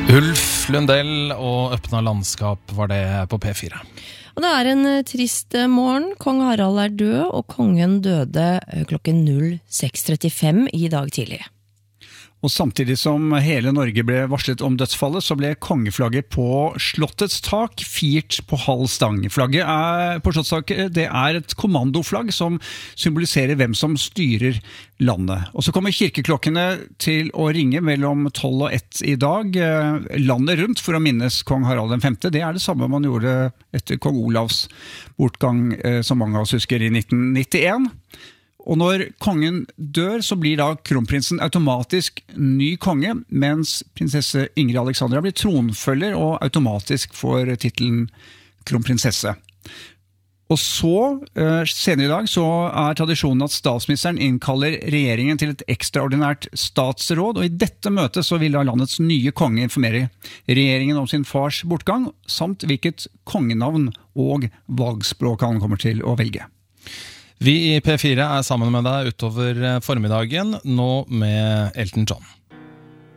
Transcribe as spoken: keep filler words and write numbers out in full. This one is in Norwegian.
Ulf Lundell og Øppna landskap var det på P fire. Og det er en trist morgen. Kong Harald er død, og kongen døde klokken seks trettifem i dag tidlig. Og samtidig som hele Norge ble varslet om dødsfallet, så ble kongeflagget på slottets tak firt på halv stang. Flagget er, på slottstaket, det er et kommandoflagg som symboliserer hvem som styrer landet. Og så kommer kirkeklokkene til å ringe mellom tolv og ett i dag, landet rundt for å minnes kong Harald den femte. Det er det samme man gjorde etter kong Olavs bortgang, som mange av oss husker, i nitten nittien. Og når kongen dør, så blir da kronprinsen automatisk ny konge, mens prinsesse Ingrid Alexandra blir tronfølger og automatisk får titelen kronprinsesse. Og så, senere i dag, så er tradisjonen at statsministeren innkaller regjeringen til et ekstraordinært statsråd, og i dette møtet så vil da landets nye konge informere regjeringen om sin fars bortgang, samt hvilket kongenavn og valgspråk han kommer til å velge. Vi i P fire er sammen med deg utover formiddagen, nå med Elton John.